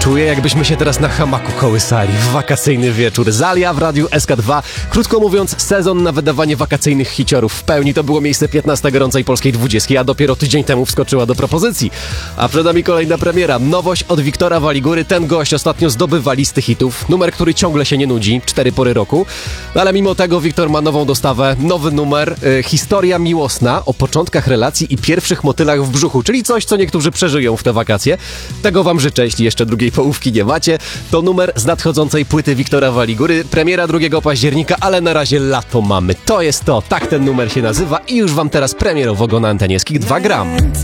Czuję, jakbyśmy się teraz na hamaku kołysali w wakacyjny wieczór. Zalia w Radiu SK2. Krótko mówiąc, sezon na wydawanie wakacyjnych hiciorów w pełni. To było miejsce 15 gorącej polskiej 20, a dopiero tydzień temu wskoczyła do propozycji. A przed nami kolejna premiera. Nowość od Wiktora Waligury. Ten gość ostatnio zdobywa listy hitów. Numer, który ciągle się nie nudzi. 4 pory roku. No ale mimo tego Wiktor ma nową dostawę, nowy numer. Historia miłosna o początkach relacji i pierwszych motylach w brzuchu. Czyli coś, co niektórzy przeżyją w te wakacje. Tego wam życzę, jeśli jeszcze drugiej połówki nie macie. To numer z nadchodzącej płyty Wiktora Waligury. Premiera 2 października, ale na razie lato mamy. To jest to. Tak ten numer się nazywa i już wam teraz premierowo go na antenie Skik 2 gram.